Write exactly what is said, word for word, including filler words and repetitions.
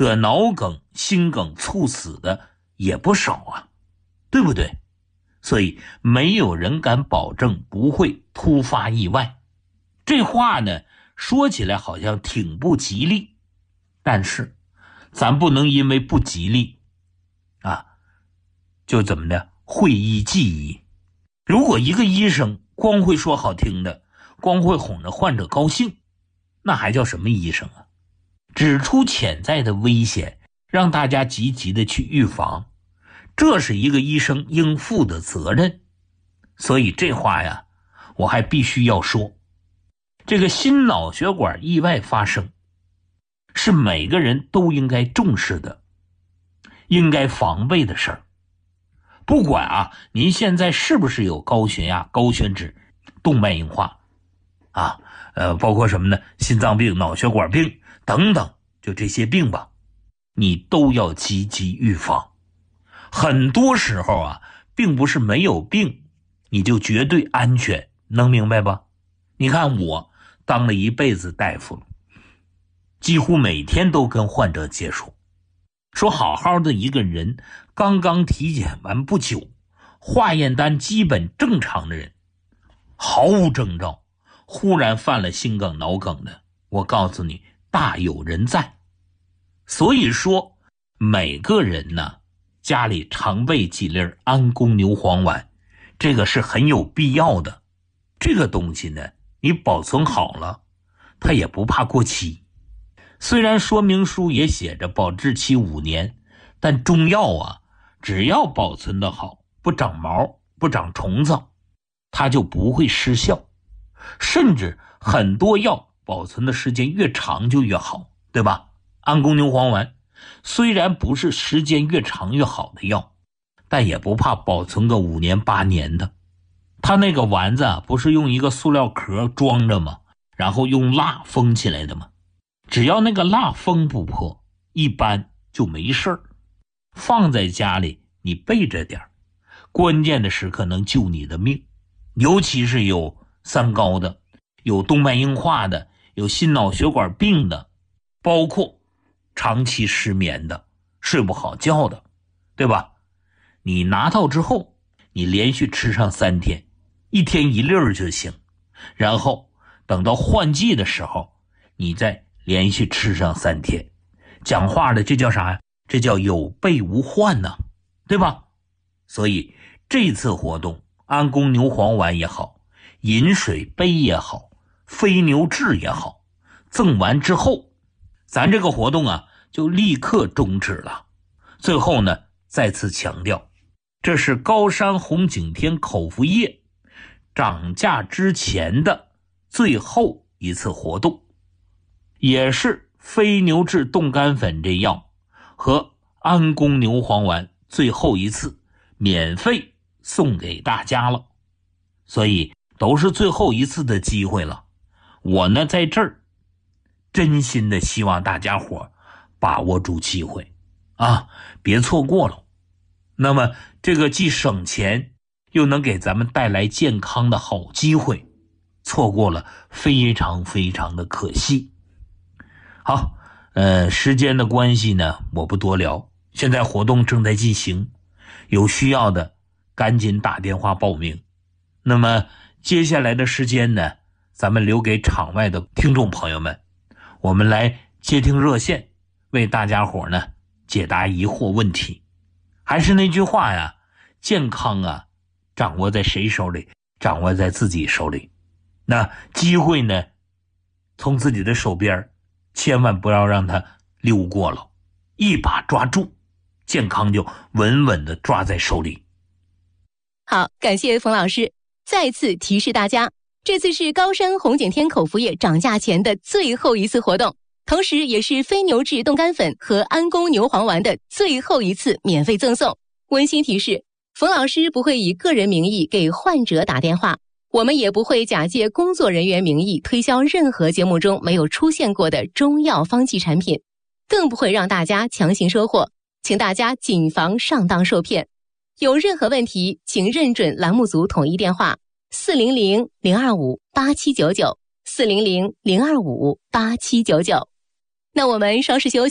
得脑梗、心梗猝死的也不少啊，对不对？所以没有人敢保证不会突发意外。这话呢，说起来好像挺不吉利，但是咱不能因为不吉利啊，就怎么的讳医忌医。如果一个医生光会说好听的，光会哄着患者高兴，那还叫什么医生啊？指出潜在的危险，让大家积极的去预防，这是一个医生应负的责任。所以这话呀，我还必须要说，这个心脑血管意外发生是每个人都应该重视的，应该防备的事儿。不管啊，您现在是不是有高血压、高血脂、动脉硬化啊，呃，包括什么呢？心脏病、脑血管病等等，就这些病吧，你都要积极预防。很多时候啊，并不是没有病你就绝对安全，能明白吧？你看我当了一辈子大夫了，几乎每天都跟患者接触，说好好的一个人，刚刚体检完不久，化验单基本正常的人，毫无征兆，忽然犯了心梗、脑梗的，我告诉你，大有人在。所以说，每个人呢，家里常备几粒安宫牛黄丸，这个是很有必要的。这个东西呢，你保存好了，它也不怕过期。虽然说明书也写着保质期五年，但中药啊，只要保存得好，不长毛，不长虫子，它就不会失效。甚至很多药保存的时间越长就越好，对吧？安宫牛黄丸虽然不是时间越长越好的药，但也不怕保存个五年八年的。它那个丸子啊，不是用一个塑料壳装着吗？然后用蜡封起来的吗？只要那个蜡封不破，一般就没事儿。放在家里你备着点，关键的时刻能救你的命。尤其是有三高的，有动脉硬化的，有心脑血管病的，包括长期失眠的，睡不好觉的，对吧？你拿到之后，你连续吃上三天，一天一粒儿就行，然后等到换季的时候，你再连续吃上三天。讲话的这叫啥呀？这叫有备无患呢，对吧？所以这次活动，安宫牛黄丸也好，饮水杯也好，飞牛治也好，赠完之后，咱这个活动啊就立刻终止了。最后呢，再次强调，这是高山红景天口服液涨价之前的最后一次活动，也是飞牛治冻干粉这药和安宫牛黄丸最后一次免费送给大家了。所以都是最后一次的机会了，我呢在这儿真心的希望大家伙把握住机会啊，别错过了。那么这个既省钱又能给咱们带来健康的好机会，错过了非常非常的可惜。好，呃，时间的关系呢，我不多聊。现在活动正在进行，有需要的赶紧打电话报名。那么接下来的时间呢，咱们留给场外的听众朋友们，我们来接听热线，为大家伙呢解答疑惑问题。还是那句话呀，健康啊，掌握在谁手里？掌握在自己手里。那机会呢，从自己的手边，千万不要让它溜过了，一把抓住，健康就稳稳地抓在手里。 好，感谢冯老师。再次提示大家，这次是高山红景天口服液涨价前的最后一次活动，同时也是飞牛治冻干粉和安宫牛黄丸的最后一次免费赠送。温馨提示，冯老师不会以个人名义给患者打电话，我们也不会假借工作人员名义推销任何节目中没有出现过的中药方剂产品，更不会让大家强行收货，请大家谨防上当受骗。有任何问题，请认准栏目组统一电话四零零零二五八七九九 四零零零二五八七九九。那我们稍事休息。